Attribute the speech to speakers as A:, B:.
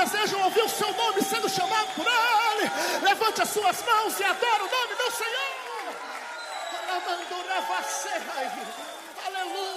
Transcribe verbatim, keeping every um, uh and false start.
A: desejam ouvir o seu nome sendo chamado por Ele, levante as suas mãos e adore o nome do Senhor. Aleluia.